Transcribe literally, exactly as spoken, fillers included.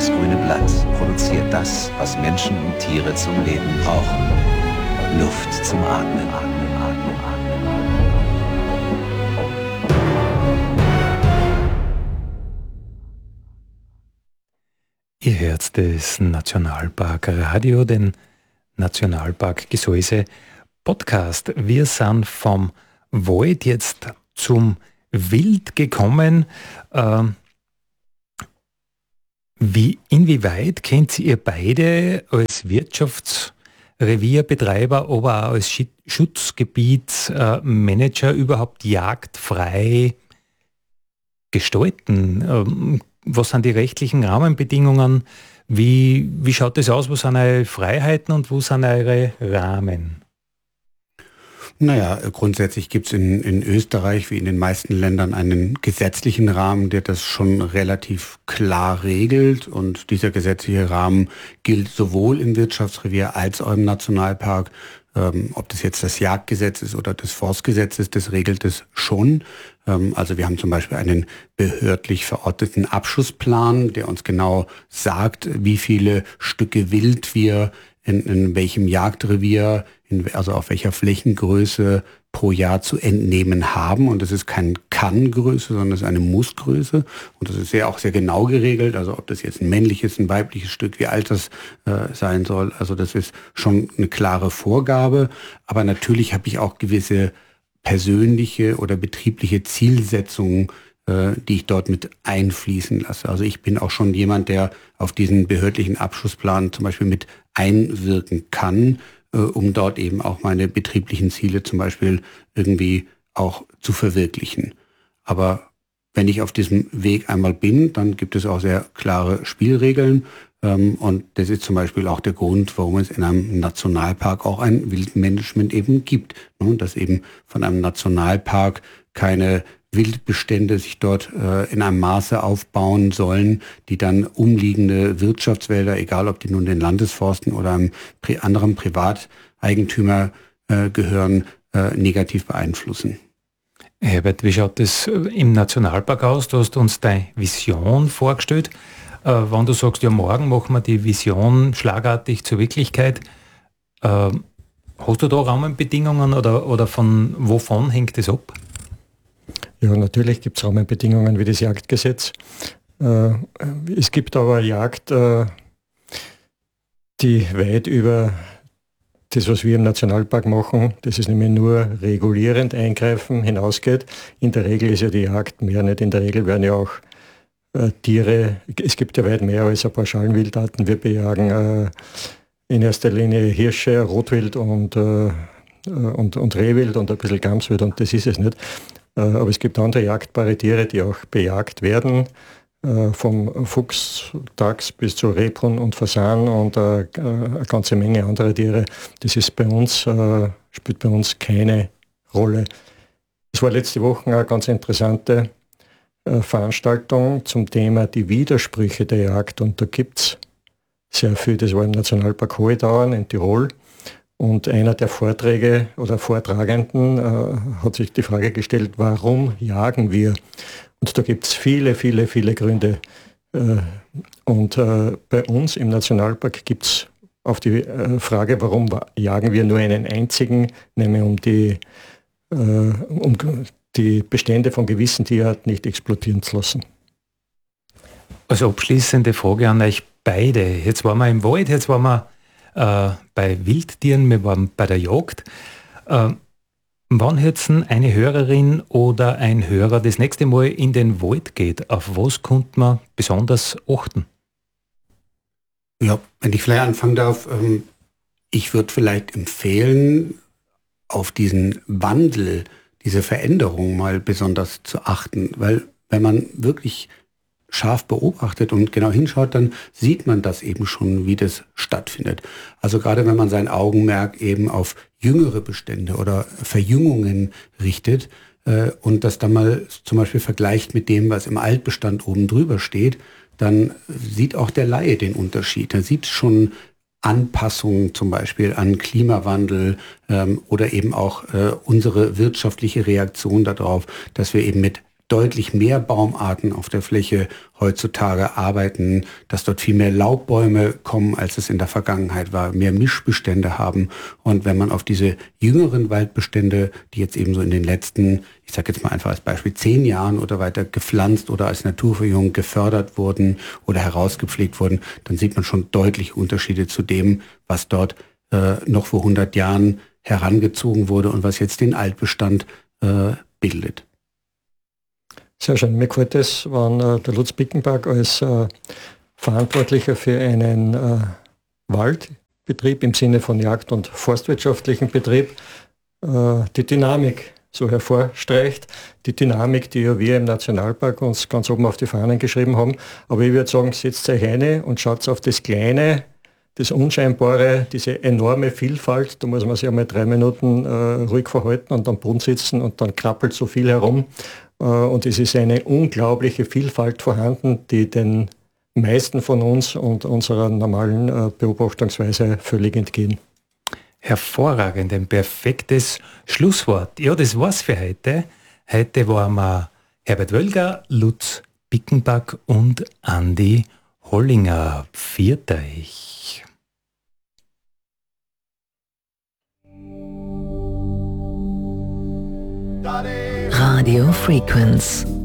Das grüne Blatt produziert das, was Menschen und Tiere zum Leben brauchen. Luft zum Atmen, atmen, atmen, atmen. Ihr hört das Nationalpark Radio, den Nationalpark Gesäuse Podcast. Wir sind vom Wald jetzt zum Wild gekommen. Ähm, wie, inwieweit kennt ihr beide als Wirtschaftsrevierbetreiber, aber auch als Schutzgebietsmanager überhaupt jagdfrei gestalten? Ähm, was sind die rechtlichen Rahmenbedingungen? Wie, wie schaut das aus? Wo sind eure Freiheiten und wo sind eure Rahmen? Naja, grundsätzlich gibt es in, in Österreich wie in den meisten Ländern einen gesetzlichen Rahmen, der das schon relativ klar regelt. Und dieser gesetzliche Rahmen gilt sowohl im Wirtschaftsrevier als auch im Nationalpark. Ähm, ob das jetzt das Jagdgesetz ist oder das Forstgesetz ist, das regelt es schon. Ähm, also wir haben zum Beispiel einen behördlich verordneten Abschussplan, der uns genau sagt, wie viele Stücke Wild wir in, in welchem Jagdrevier, in, also auf welcher Flächengröße pro Jahr zu entnehmen haben. Und das ist keine Kann-Größe, sondern das ist eine Muss-Größe. Und das ist sehr, auch sehr genau geregelt. Also ob das jetzt ein männliches, ein weibliches Stück, wie alt das äh, sein soll. Also das ist schon eine klare Vorgabe. Aber natürlich habe ich auch gewisse persönliche oder betriebliche Zielsetzungen, äh, die ich dort mit einfließen lasse. Also ich bin auch schon jemand, der auf diesen behördlichen Abschussplan zum Beispiel mit einwirken kann, äh, um dort eben auch meine betrieblichen Ziele zum Beispiel irgendwie auch zu verwirklichen. Aber wenn ich auf diesem Weg einmal bin, dann gibt es auch sehr klare Spielregeln. Ähm, und das ist zum Beispiel auch der Grund, warum es in einem Nationalpark auch ein Wildmanagement eben gibt. Ne? Dass eben von einem Nationalpark keine Wildbestände sich dort äh, in einem Maße aufbauen sollen, die dann umliegende Wirtschaftswälder, egal ob die nun den Landesforsten oder einem pri- anderen Privateigentümer äh, gehören, äh, negativ beeinflussen. Herbert, wie schaut das im Nationalpark aus? Du hast uns deine Vision vorgestellt. Äh, wenn du sagst, ja, morgen machen wir die Vision schlagartig zur Wirklichkeit, äh, hast du da Rahmenbedingungen oder, oder von wovon hängt das ab? Ja, natürlich gibt es Rahmenbedingungen wie das Jagdgesetz. Äh, es gibt aber Jagd, äh, die weit über das, was wir im Nationalpark machen, das ist nämlich nur regulierend eingreifen, hinausgeht. In der Regel ist ja die Jagd mehr nicht. In der Regel werden ja auch äh, Tiere, es gibt ja weit mehr als ein paar Schalenwildarten. Wir bejagen äh, in erster Linie Hirsche, Rotwild und, äh, und, und Rehwild und ein bisschen Gamswild und das ist es nicht. Aber es gibt andere jagdbare Tiere, die auch bejagt werden, vom Fuchs, Dachs bis zu Rebhuhn und Fasan und eine ganze Menge anderer Tiere. Das ist bei uns, spielt bei uns keine Rolle. Es war letzte Woche eine ganz interessante Veranstaltung zum Thema die Widersprüche der Jagd und da gibt es sehr viel, das war im Nationalpark Hohedauern in Tirol. Und einer der Vorträge oder Vortragenden äh, hat sich die Frage gestellt, warum jagen wir? Und da gibt es viele, viele, viele Gründe. Äh, und äh, bei uns im Nationalpark gibt es auf die äh, Frage, warum jagen wir, nur einen einzigen, nämlich um die, äh, um die Bestände von gewissen Tierarten nicht explodieren zu lassen. Als abschließende Frage an euch beide. Jetzt waren wir im Wald, jetzt waren wir Äh, bei Wildtieren, wir waren bei der Jagd. Äh, wann jetzt eine Hörerin oder ein Hörer das nächste Mal in den Wald geht, auf was könnte man besonders achten? Ja, wenn ich vielleicht anfangen darf, ähm, ich würde vielleicht empfehlen, auf diesen Wandel, diese Veränderung mal besonders zu achten, weil wenn man wirklich scharf beobachtet und genau hinschaut, dann sieht man das eben schon, wie das stattfindet. Also gerade wenn man sein Augenmerk eben auf jüngere Bestände oder Verjüngungen richtet äh, und das dann mal zum Beispiel vergleicht mit dem, was im Altbestand oben drüber steht, dann sieht auch der Laie den Unterschied. Er sieht schon Anpassungen zum Beispiel an Klimawandel ähm, oder eben auch äh, unsere wirtschaftliche Reaktion darauf, dass wir eben mit deutlich mehr Baumarten auf der Fläche heutzutage arbeiten, dass dort viel mehr Laubbäume kommen, als es in der Vergangenheit war, mehr Mischbestände haben. Und wenn man auf diese jüngeren Waldbestände, die jetzt eben so in den letzten, ich sage jetzt mal einfach als Beispiel, zehn Jahren oder weiter gepflanzt oder als Naturverjüngung gefördert wurden oder herausgepflegt wurden, dann sieht man schon deutliche Unterschiede zu dem, was dort äh, noch vor hundert Jahren herangezogen wurde und was jetzt den Altbestand äh, bildet. Sehr schön. Mir gefällt es, wenn äh, der Lutz Bickenbach als äh, Verantwortlicher für einen äh, Waldbetrieb im Sinne von Jagd- und forstwirtschaftlichen Betrieb äh, die Dynamik so hervorstreicht. Die Dynamik, die ja wir im Nationalpark uns ganz oben auf die Fahnen geschrieben haben. Aber ich würde sagen, setzt euch rein und schaut auf das Kleine, das Unscheinbare, diese enorme Vielfalt. Da muss man sich einmal drei Minuten äh, ruhig verhalten und am Brunnen sitzen und dann krabbelt so viel herum. Und es ist eine unglaubliche Vielfalt vorhanden, die den meisten von uns und unserer normalen Beobachtungsweise völlig entgehen. Hervorragend, ein perfektes Schlusswort. Ja, das war's für heute. Heute waren wir Herbert Wölger, Lutz Bickenbach und Andi Hollinger. Pfiat euch. Radio Frequenz